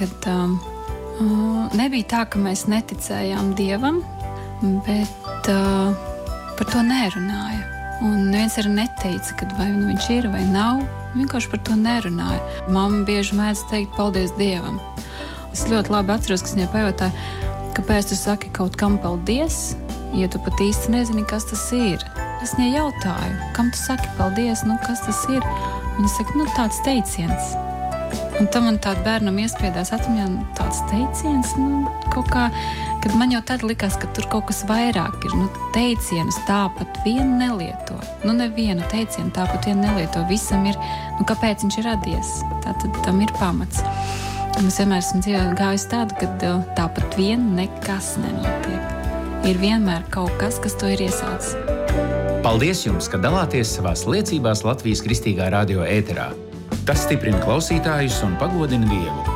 kad nebija tā, ka mēs neticējām Dievam, bet par to nerunāja. Un neviens arī neteica, kad vai nu viņš ir vai nav. Vienkārši par to nerunāja. Mamma bieži mēdz teikt paldies Dievam. Es ļoti labi atceros, ka viņai pajautāja, kāpēc tu saki kaut kam paldies, ja tu pat īsti nezini, kas tas ir. Es viņai jautāju, kam tu saki paldies, kas tas ir? Viņa saka, tāds teiciens. Un tam man tāda bērnam iespiedās atmiņā, tāds teiciens, kaut kā, kad man jau tad likās, ka tur kaut kas vairāk ir. Teicienus tāpat vien nelieto. Nevienu teicienu tāpat vien nelieto. Visam ir, kāpēc viņš ir radies. Tātad tam ir pamats. Un es vienmēr esmu dzīvē gājis tādu, kad tāpat vien nekas nenotiek. Ir vienmēr kaut kas, kas to ir iesācis. Paldies jums, ka dalāties savās liecībās Latvijas Kristīgā radio ēterā. Tas stiprina klausītājus un pagodina Dievu.